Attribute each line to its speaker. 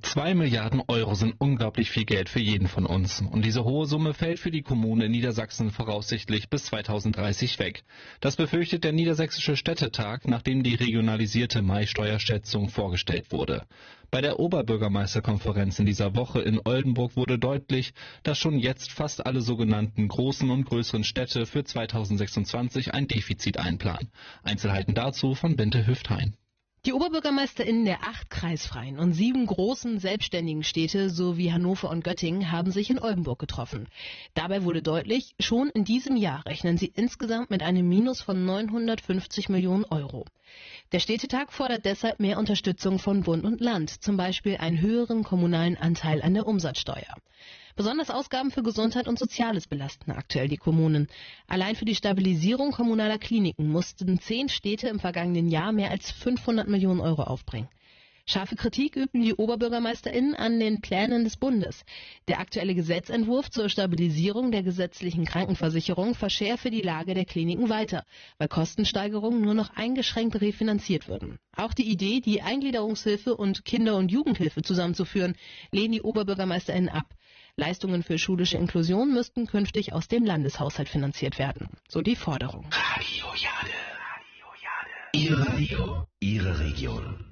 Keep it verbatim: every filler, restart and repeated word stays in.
Speaker 1: Zwei Milliarden Euro sind unglaublich viel Geld für jeden von uns. Und diese hohe Summe fällt für die Kommunen in Niedersachsen voraussichtlich bis zweitausenddreißig weg. Das befürchtet der Niedersächsische Städtetag, nachdem die regionalisierte Mai-Steuerschätzung vorgestellt wurde. Bei der Oberbürgermeisterkonferenz in dieser Woche in Oldenburg wurde deutlich, dass schon jetzt fast alle sogenannten großen und größeren Städte für zweitausendsechsundzwanzig ein Defizit einplanen. Einzelheiten dazu von Bente Hüfthain.
Speaker 2: Die OberbürgermeisterInnen der acht kreisfreien und sieben großen selbstständigen Städte sowie Hannover und Göttingen haben sich in Oldenburg getroffen. Dabei wurde deutlich, schon in diesem Jahr rechnen sie insgesamt mit einem Minus von neunhundertfünfzig Millionen Euro. Der Städtetag fordert deshalb mehr Unterstützung von Bund und Land, zum Beispiel einen höheren kommunalen Anteil an der Umsatzsteuer. Besonders Ausgaben für Gesundheit und Soziales belasten aktuell die Kommunen. Allein für die Stabilisierung kommunaler Kliniken mussten zehn Städte im vergangenen Jahr mehr als fünfhundert Millionen Euro aufbringen. Scharfe Kritik üben die OberbürgermeisterInnen an den Plänen des Bundes. Der aktuelle Gesetzentwurf zur Stabilisierung der gesetzlichen Krankenversicherung verschärfe die Lage der Kliniken weiter, weil Kostensteigerungen nur noch eingeschränkt refinanziert würden. Auch die Idee, die Eingliederungshilfe und Kinder- und Jugendhilfe zusammenzuführen, lehnen die OberbürgermeisterInnen ab. Leistungen für schulische Inklusion müssten künftig aus dem Landeshaushalt finanziert werden. So die Forderung.
Speaker 3: Radio Jade. Radio Jade. Ihr Radio, Ihre Region.